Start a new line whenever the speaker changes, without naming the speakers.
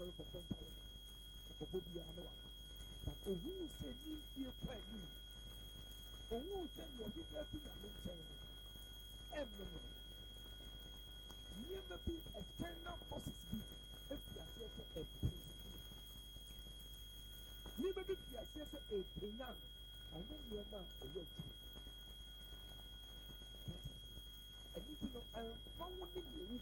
asɔre kɔkɔ mpaeɛ ɔbɔ biara ne waka but ohun sɛ nimfie kɔ anim ohun sɛ deɛ ɔde bɛ fi nyame nkyɛn no ɛmmo no nneɛma bi external forces bi efi aseɛ sɛ ɛpɛsi nneɛma bi fi aseɛ sɛ ɛpɛnya no ɔnyɛ nneɛma a ɛyɛ akyi ɛno ti no ɛmfa wo ne deɛ